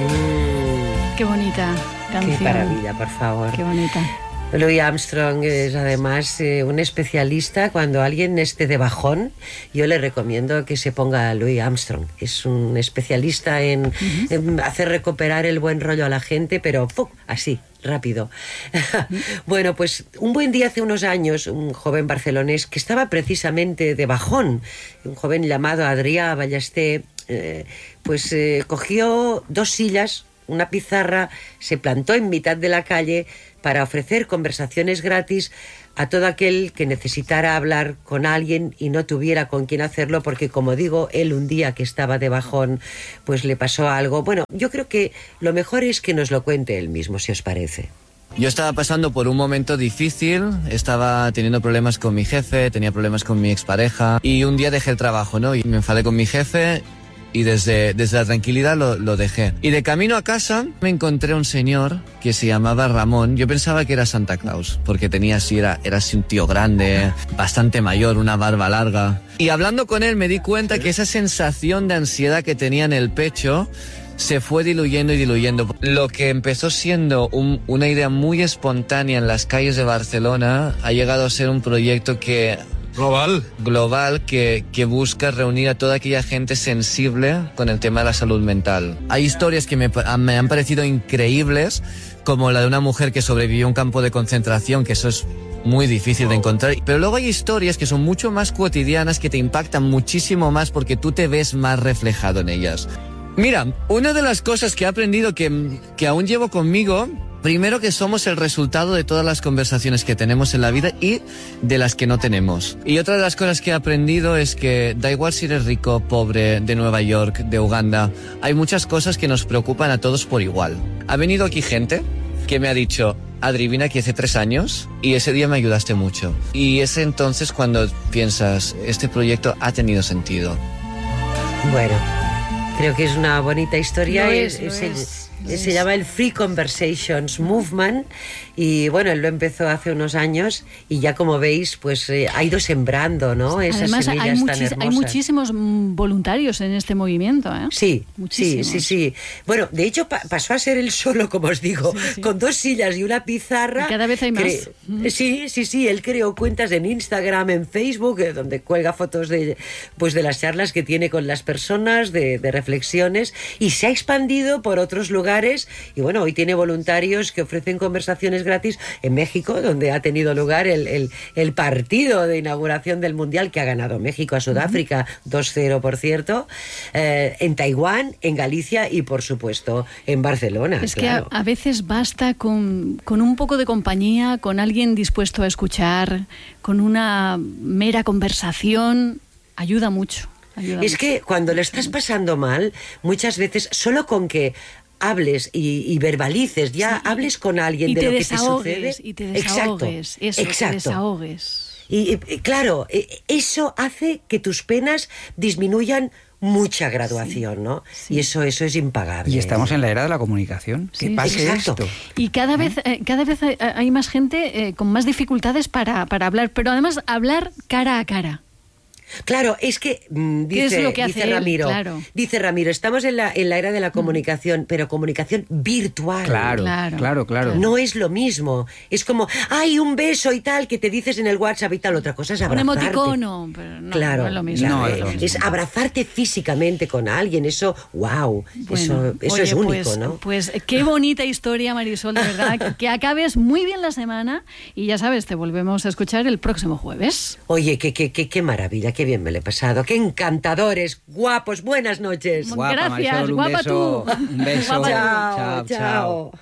Qué bonita canción. Qué maravilla, por favor. Qué bonita. Louis Armstrong es además un especialista. Cuando alguien esté de bajón, yo le recomiendo que se ponga a Louis Armstrong. Es un especialista en hacer recuperar el buen rollo a la gente, pero ¡pum!, así, rápido. Bueno, pues un buen día hace unos años, un joven barcelonés que estaba precisamente de bajón, un joven llamado Adrià Ballester, cogió 2 sillas, una pizarra, se plantó en mitad de la calle para ofrecer conversaciones gratis a todo aquel que necesitara hablar con alguien y no tuviera con quién hacerlo, porque, como digo, él un día que estaba de bajón, pues le pasó algo. Bueno, yo creo que lo mejor es que nos lo cuente él mismo, si os parece. Yo estaba pasando por un momento difícil, estaba teniendo problemas con mi jefe, tenía problemas con mi expareja y un día dejé el trabajo, ¿no? Y me enfadé con mi jefe y desde la tranquilidad lo dejé. Y de camino a casa me encontré un señor que se llamaba Ramón. Yo pensaba que era Santa Claus, porque tenía así, era así un tío grande, bastante mayor, una barba larga. Y hablando con él me di cuenta que esa sensación de ansiedad que tenía en el pecho se fue diluyendo y diluyendo. Lo que empezó siendo una idea muy espontánea en las calles de Barcelona ha llegado a ser un proyecto global que busca reunir a toda aquella gente sensible con el tema de la salud mental. Hay historias que me han parecido increíbles, como la de una mujer que sobrevivió a un campo de concentración, que eso es muy difícil de encontrar. Pero luego hay historias que son mucho más cotidianas, que te impactan muchísimo más porque tú te ves más reflejado en ellas. Mira, una de las cosas que he aprendido que aún llevo conmigo, primero, que somos el resultado de todas las conversaciones que tenemos en la vida y de las que no tenemos. Y otra de las cosas que he aprendido es que da igual si eres rico, pobre, de Nueva York, de Uganda, hay muchas cosas que nos preocupan a todos por igual. Ha venido aquí gente que me ha dicho: Adri, vine aquí hace 3 años y ese día me ayudaste mucho. Y es entonces cuando piensas, este proyecto ha tenido sentido. Bueno, creo que es una bonita historia. Se llama el Free Conversations Movement y bueno, él lo empezó hace unos años y ya, como veis, pues ha ido sembrando, ¿no? Esas Además, semillas tan hermosas. Hay muchísimos voluntarios en este movimiento, ¿eh? Sí, muchísimos. sí. Bueno, de hecho pasó a ser él solo, como os digo, con 2 sillas y una pizarra. Y cada vez hay más. Sí, él creó cuentas en Instagram, en Facebook, donde cuelga fotos de las charlas que tiene con las personas, de reflexiones, y se ha expandido por otros lugares. Y bueno, hoy tiene voluntarios que ofrecen conversaciones gratis en México, donde ha tenido lugar el partido de inauguración del Mundial, que ha ganado México a Sudáfrica 2-0, por cierto, en Taiwán, en Galicia y, por supuesto, en Barcelona. Es claro, que a veces basta con un poco de compañía, con alguien dispuesto a escuchar, con una mera conversación, ayuda mucho. Es que cuando lo estás pasando mal, muchas veces, solo con que hables y verbalices, hables con alguien de lo que te sucede. Y te desahogues. Exacto. Te desahogues. Y claro, eso hace que tus penas disminuyan mucha graduación, ¿no? Sí. Y eso es impagable. Y estamos en la era de la comunicación. Que pase esto. Y cada vez hay más gente con más dificultades para hablar, pero además hablar cara a cara. Claro, es que dice Ramiro, dice Ramiro, estamos en la era de la comunicación, pero comunicación virtual. Claro. No es lo mismo. Es como, hay un beso y tal que te dices en el WhatsApp y tal. Otra cosa es abrazarte. Un emoticono, pero no es lo mismo. No, es abrazarte físicamente con alguien. Eso, wow, bueno, eso es único, ¿no? Pues qué bonita historia, Marisol, de verdad. Que acabes muy bien la semana y ya sabes, te volvemos a escuchar el próximo jueves. Oye, qué maravilla, qué bien me lo he pasado. Qué encantadores, guapos, buenas noches. Guapa, gracias, Marisol, guapa tú. Un beso. Chao.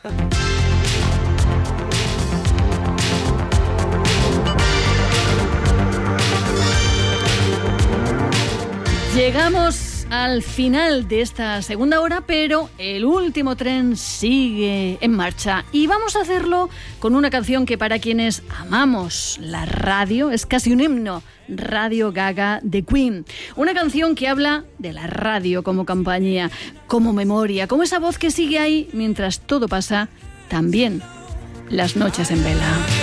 Llegamos al final de esta segunda hora, pero el último tren sigue en marcha y vamos a hacerlo con una canción que, para quienes amamos la radio, es casi un himno. Radio Gaga de Queen. Una canción que habla de la radio como compañía, como memoria, como esa voz que sigue ahí mientras todo pasa, también las noches en vela.